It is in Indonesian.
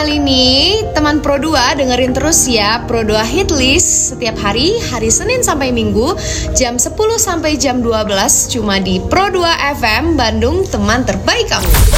kali ini, teman Pro 2 dengerin terus ya Pro 2 Hit List setiap hari Senin sampai Minggu, jam 10 sampai jam 12, cuma di Pro 2 FM Bandung, teman terbaik kamu.